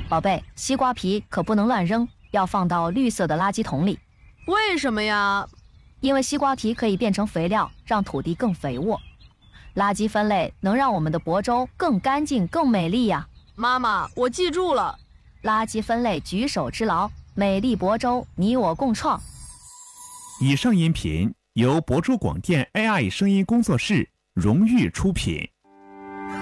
宝贝，西瓜皮可不能乱扔，要放到绿色的垃圾桶里。 为什么呀？ 因为西瓜皮可以变成肥料，让土地更肥沃。垃圾分类能让我们的亳州更干净、更美丽呀。 妈妈，我记住了。 垃圾分类举手之劳，美丽亳州，你我共创。 以上音频由亳州广电 AI 声音工作室荣誉出品。